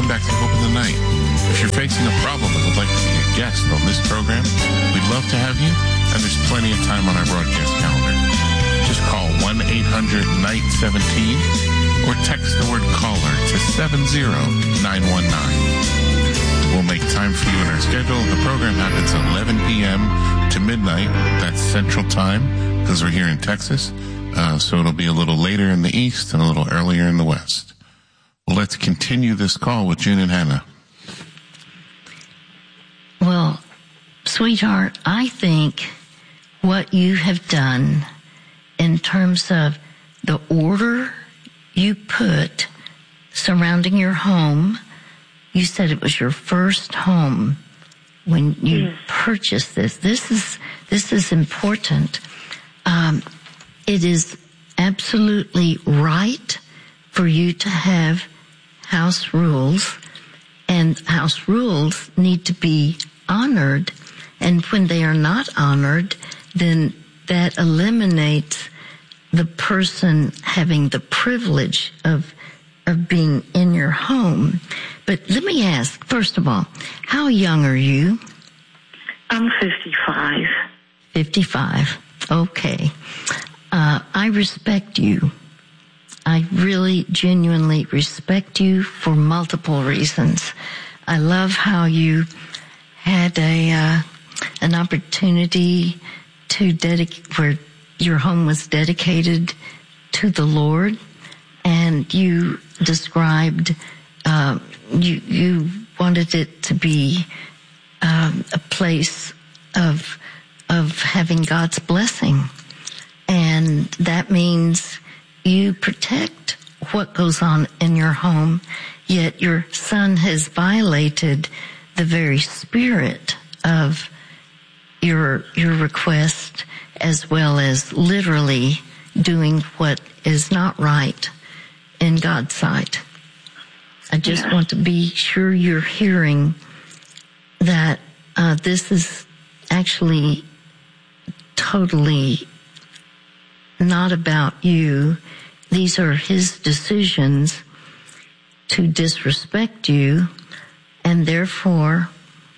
welcome back to Hope in the Night. If you're facing a problem and would like to be a guest on this program, we'd love to have you, and there's plenty of time on our broadcast calendar. Just call 1-800-NIGHT-17 or text the word caller to 70919. We'll make time for you in our schedule. The program happens 11 p.m. to midnight. That's Central Time because we're here in Texas. So it'll be a little later in the East and a little earlier in the West. Well, let's continue this call with June and Hannah. Well, sweetheart, I think what you have done in terms of the order you put surrounding your home, you said it was your first home when you purchased this. This is important. It is absolutely right for you to have house rules, and house rules need to be honored. And when they are not honored, then that eliminates the person having the privilege of being in your home. But let me ask, first of all, how young are you? I'm 55. 55. Okay. I respect you. I really genuinely respect you for multiple reasons. I love how you had an opportunity to dedicate, where your home was dedicated to the Lord, and you described you wanted it to be a place of having God's blessing, and that means you protect what goes on in your home. Yet your son has violated the very spirit of your request, as well as literally doing what is not right in God's sight. I just want to be sure you're hearing that this is actually totally not about you. These are his decisions to disrespect you, and therefore,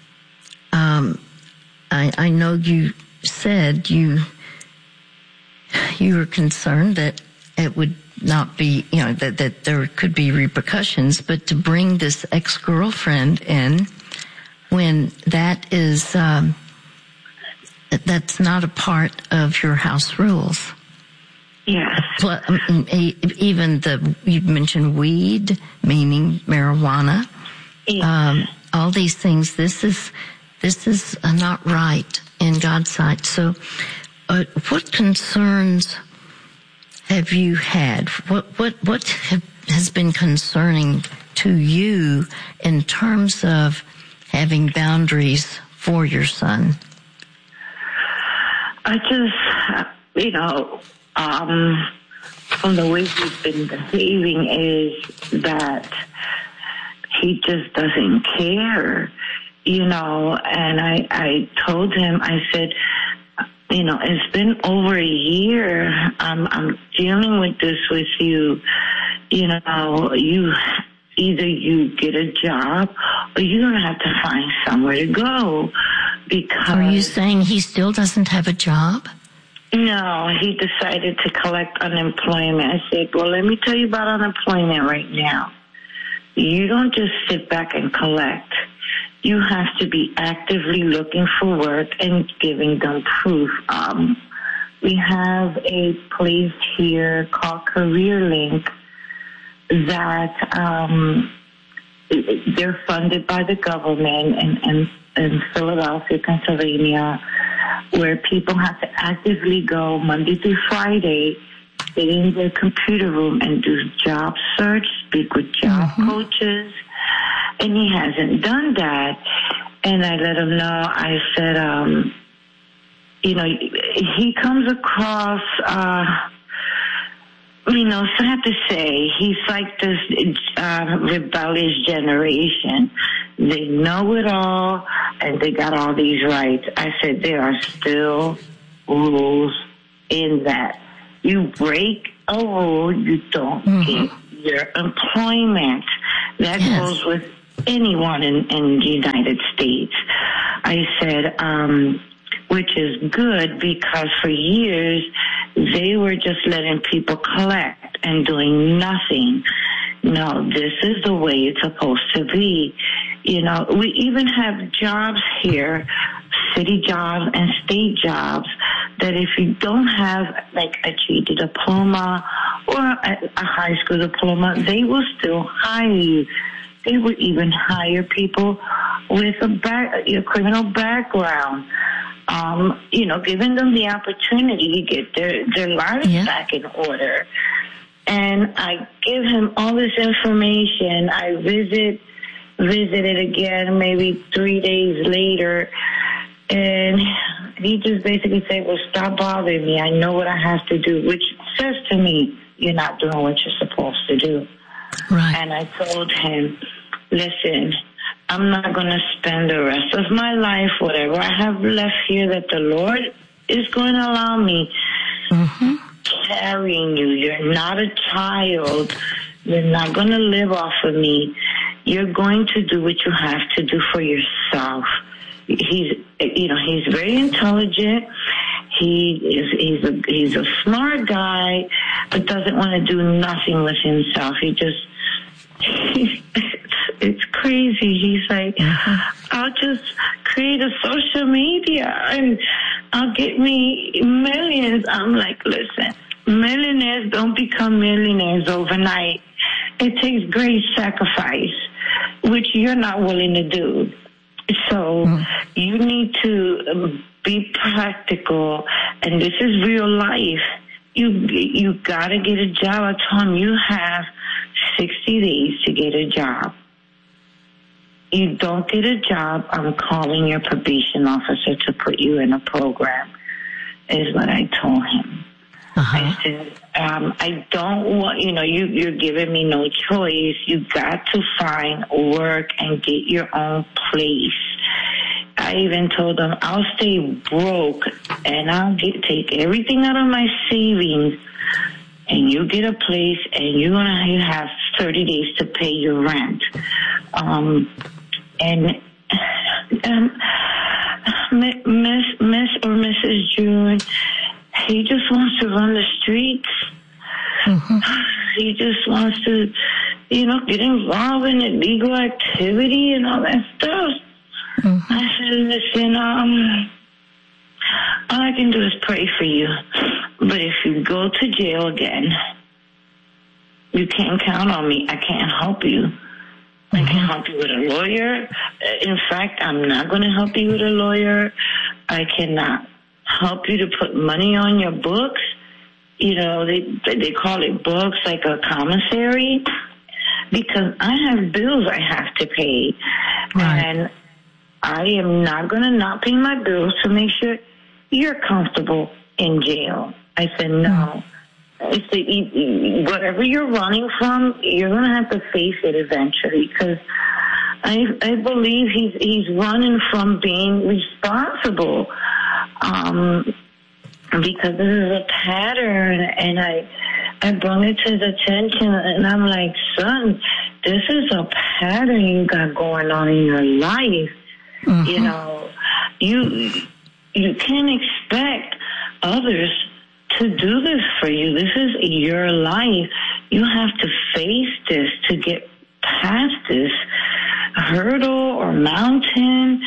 I know you said you were concerned that it would not be, that there could be repercussions, but to bring this ex-girlfriend in when that is, that's not a part of your house rules. Yes. Even you mentioned weed, meaning marijuana. Yes. All these things. This is not right in God's sight. So, what concerns have you had? What has been concerning to you in terms of having boundaries for your son? I just, from the way he's been behaving is that he just doesn't care, and I told him, I said, it's been over a year. I'm dealing with this with you. You either you get a job or you're going to have to find somewhere to go. Because are you saying he still doesn't have a job? No, he decided to collect unemployment. I said, well, let me tell you about unemployment right now. You don't just sit back and collect. You have to be actively looking for work and giving them proof. We have a place here called CareerLink that they're funded by the government in Philadelphia, Pennsylvania, where people have to actively go Monday through Friday, sit in their computer room and do job search, speak with job coaches, and he hasn't done that. And I let him know, I said, he comes across, sad to say, he's like this rebellious generation. They know it all, and they got all these rights. I said, there are still rules in that. You break a rule, you don't get your employment. That goes with anyone in the United States. I said, which is good, because for years they were just letting people collect and doing nothing. No, this is the way it's supposed to be. You know, we even have jobs here, city jobs and state jobs, that if you don't have like a GED diploma or a high school diploma, they will still hire you. They would even hire people with a criminal background. You know, giving them the opportunity to get their lives back in order. And I give him all this information. I visited again maybe 3 days later, and he just basically said, well, stop bothering me. I know what I have to do, which says to me, you're not doing what you're supposed to do. Right. And I told him, listen, I'm not going to spend the rest of my life, whatever I have left here that the Lord is going to allow me, carrying you. You're not a child. You're not going to live off of me. You're going to do what you have to do for yourself. He's very intelligent. He's a smart guy, but doesn't want to do nothing with himself. It's crazy. He's like, I'll just create a social media and I'll get me millions. I'm like, listen, millionaires don't become millionaires overnight. It takes great sacrifice, which you're not willing to do. So you need to be practical, and this is real life. You got to get a job. I told him you have 60 days to get a job. You don't get a job, I'm calling your probation officer to put you in a program, is what I told him. I said, I don't want, you're giving me no choice. You got to find work and get your own place. I even told him I'll stay broke and I'll take everything out of my savings, and you get a place and you have 30 days to pay your rent. Miss or Mrs. June, he just wants to run the streets. He just wants to, get involved in illegal activity and all that stuff. I said, listen, all I can do is pray for you. But if you go to jail again, you can't count on me. I can't help you. I can't help you with a lawyer. In fact, I'm not going to help you with a lawyer. I cannot help you to put money on your books. They call it books, like a commissary, because I have bills I have to pay. Right. And I am not going to not pay my bills to make sure you're comfortable in jail. I said, no. I said, whatever you're running from, you're going to have to face it eventually, because I believe he's running from being responsible, because this is a pattern, and I brought it to his attention, and I'm like, son, this is a pattern you got going on in your life. You can't expect others to do this for you. This is your life. You have to face this to get past this hurdle or mountain.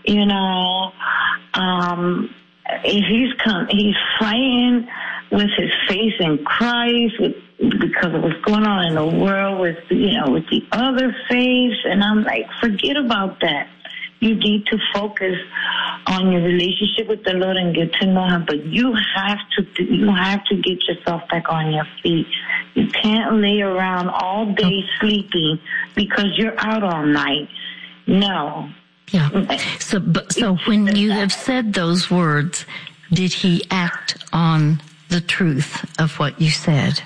He's fighting with his faith in Christ because of what's going on in the world with the other faiths. And I'm like, forget about that. You need to focus on your relationship with the Lord and get to know Him. But you have to get yourself back on your feet. You can't lay around all day sleeping because you're out all night. No. Yeah. So when you have said those words, did he act on the truth of what you said?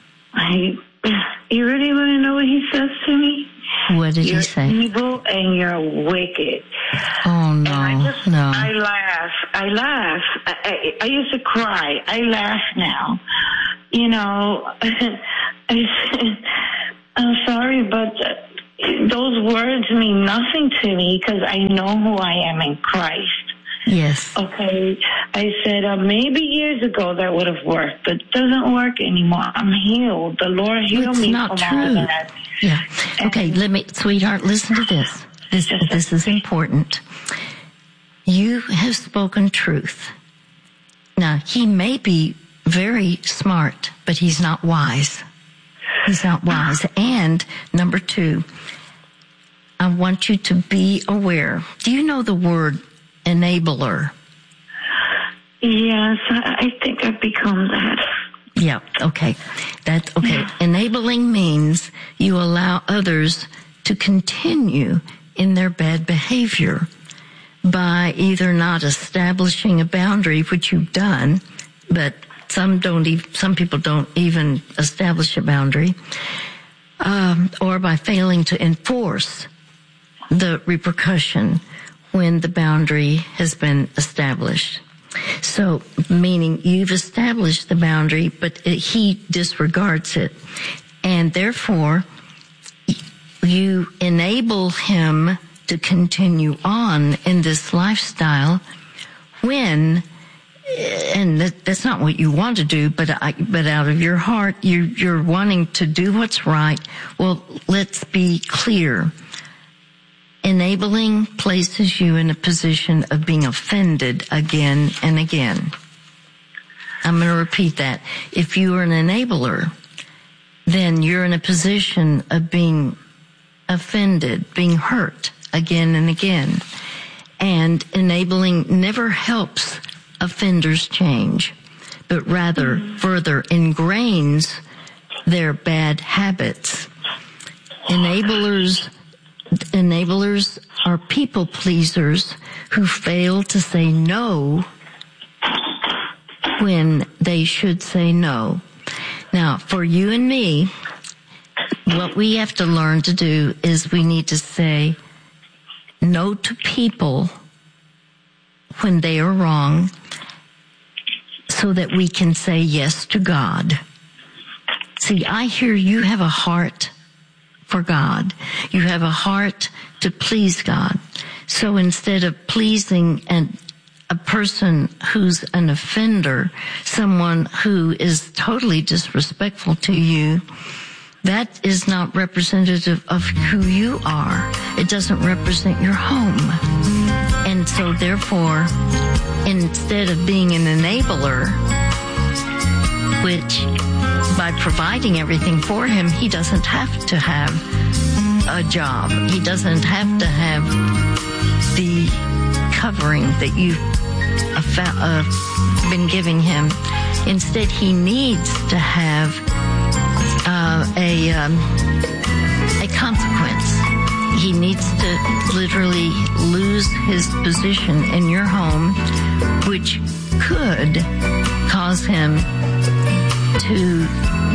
You really want to know what he says to me? What did he say? You're evil and you're wicked. Oh, no, no. I laugh. I used to cry. I laugh now. I said, I'm sorry, but those words mean nothing to me because I know who I am in Christ. Yes. Okay. I said, maybe years ago that would have worked, but it doesn't work anymore. I'm healed. The Lord healed me from all that. Yeah. Okay, sweetheart, listen to this. This is important. You have spoken truth. Now, he may be very smart, but he's not wise. He's not wise. And number 2, I want you to be aware. Do you know the word enabler? Yes, I think I've become that. Yeah, okay. That's okay. Yeah. Enabling means you allow others to continue in their bad behavior by either not establishing a boundary, which you've done, but some people don't even establish a boundary, or by failing to enforce the repercussion when the boundary has been established. So, meaning you've established the boundary, but he disregards it. And therefore, you enable him to continue on in this lifestyle when, and that's not what you want to do, but out of your heart, you're wanting to do what's right. Well, let's be clear. Enabling places you in a position of being offended again and again. I'm going to repeat that. If you are an enabler, then you're in a position of being offended, being hurt again and again. And enabling never helps offenders change, but rather further ingrains their bad habits. Enablers are people pleasers who fail to say no when they should say no. Now, for you and me, what we have to learn to do is we need to say no to people when they are wrong so that we can say yes to God. See, I hear you have a heart for God. You have a heart to please God. So instead of pleasing a person who's an offender, someone who is totally disrespectful to you, that is not representative of who you are. It doesn't represent your home. And so therefore, instead of being an enabler, which by providing everything for him, he doesn't have to have a job. He doesn't have to have the covering that you've been giving him. Instead, he needs to have a consequence. He needs to literally lose his position in your home, which could cause him to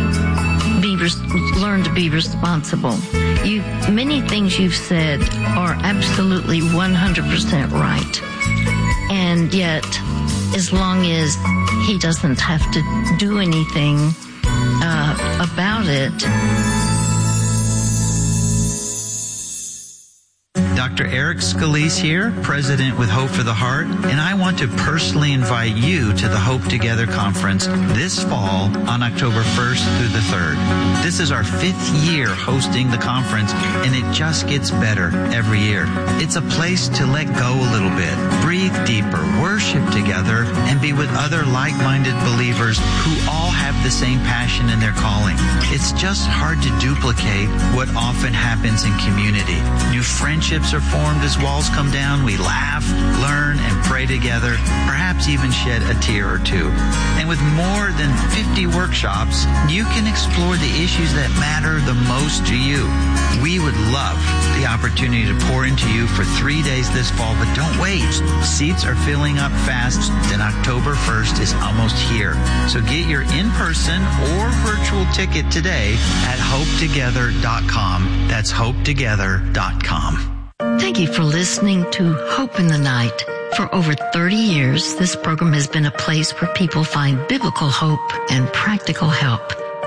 learn to be responsible. Many things you've said are absolutely 100% right. And yet, as long as he doesn't have to do anything about it. Dr. Eric Scalise here, President with Hope for the Heart, and I want to personally invite you to the Hope Together Conference this fall on October 1st through the 3rd. This is our 5th year hosting the conference, and it just gets better every year. It's a place to let go a little bit, breathe deeper, worship together, and be with other like-minded believers who all have the same passion in their calling. It's just hard to duplicate what often happens in community. New friendships are formed as walls come down. We laugh, learn, and pray together, perhaps even shed a tear or two. And with more than 50 workshops, you can explore the issues that matter the most to you. We would love the opportunity to pour into you for 3 days this fall, but don't wait. Seats are filling up fast, and October 1st is almost here. So get your in-person or virtual ticket today at hopetogether.com. That's hopetogether.com. Thank you for listening to Hope in the Night. For over 30 years, this program has been a place where people find biblical hope and practical help.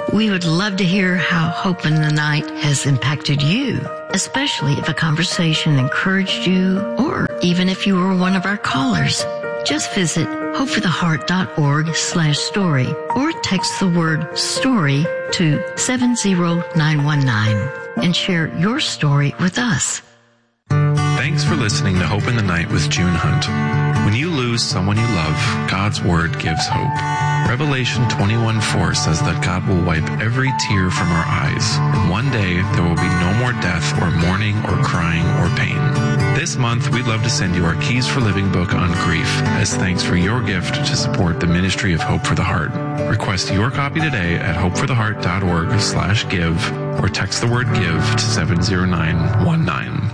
We would love to hear how Hope in the Night has impacted you, especially if a conversation encouraged you or even if you were one of our callers. Just visit hopefortheheart.org/story or text the word story to 70919 and share your story with us. Thanks for listening to Hope in the Night with June Hunt. When you lose someone you love, God's Word gives hope. Revelation 21:4 says that God will wipe every tear from our eyes, and one day there will be no more death or mourning or crying or pain. This month, we'd love to send you our Keys for Living book on grief as thanks for your gift to support the ministry of Hope for the Heart. Request your copy today at hopefortheheart.org/give or text the word give to 70919.